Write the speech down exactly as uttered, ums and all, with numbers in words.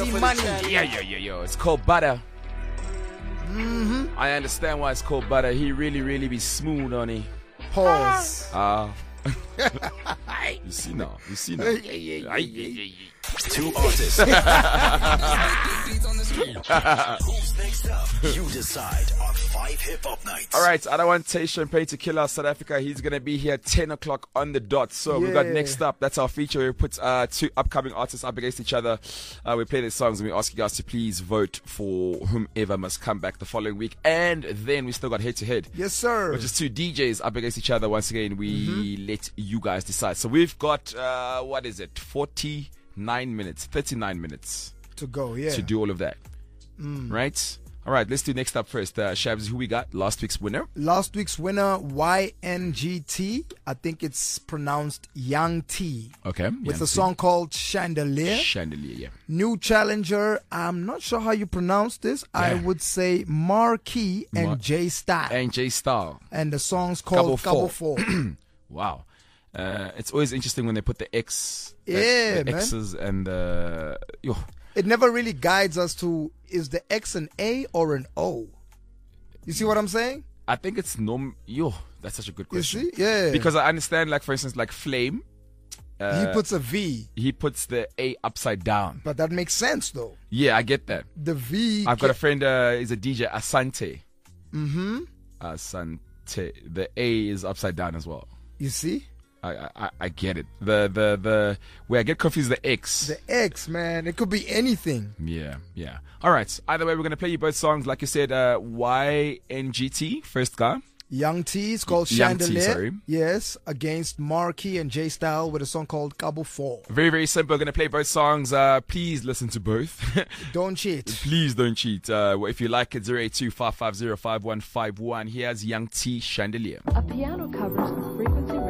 Money. Yeah, yeah, yeah, yo. It's called Butter. Mm-hmm. I understand why it's called Butter. He really, really be smooth on it. Pause. Ah. Uh, you see now. You see now. Yeah, yeah, yeah, Aye, yeah. yeah, yeah, Two artists. Who's next up? You decide on Five Hip Hop Nights. All right, I don't want Tay Champagne to kill us, South Africa. He's going to be here at ten o'clock on the dot. So we got Yeah. next up. That's our feature. We put uh, two upcoming artists up against each other. Uh, we play their songs and we ask you guys to please vote for whomever must come back the following week. And then we still got head to head. Yes, sir. Which is two D Js up against each other. Once again, we Mm-hmm. let you guys decide. So we've got, uh, what is it, forty-nine minutes, thirty-nine minutes To go, yeah. to do all of that. Right? All right, let's do next up first. Uh, Shabs, who we got? Last week's winner? Last week's winner, Y N G T. I think it's pronounced Young T. Okay. With Yancy. a song called Chandelier. Chandelier, yeah. New challenger, I'm not sure how you pronounce this. I Yeah. would say Marquee and Mar- J Style. And J Star. And the song's Cabo called Four. Cabo Four. Wow. Uh, it's always interesting when they put the X. the- Yeah, the man. X's and the. Yo. It never really guides us to, is the X an A or an O? You see what I'm saying? I think it's norm. Yo, that's such a good You question. see? Yeah. Because I understand, like, for instance, like Flame. Uh, he puts a V, he puts the A upside down. but that makes sense though. Yeah, I get that. The V. I've got a friend, uh, is a D J, Asante. Mm-hmm. Asante. The A is upside down as well. You see? I, I I get it. The the the where I get confused, the X. The X, man. It could be anything. Yeah, yeah. All right. Either way, we're gonna play you both songs. Like you said, uh, Y N G T, first guy. Young T is called Young T, Chandelier. sorry. Yes, against Marquee and J Style with a song called Cabo Four. Very very simple. We're gonna play both songs. Uh, please listen to both. Don't cheat. Please don't cheat. Uh, if you like it, zero eight two five five zero five one five one. Here's Young T, Chandelier. A piano covers the frequency